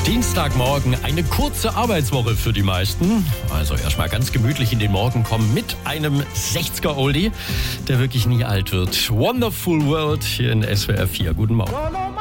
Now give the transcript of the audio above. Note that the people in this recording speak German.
Dienstagmorgen, eine kurze Arbeitswoche für die meisten. Also erstmal ganz gemütlich in den Morgen kommen mit einem 60er-Oldie, der wirklich nie alt wird. Wonderful World hier in SWR 4. Guten Morgen.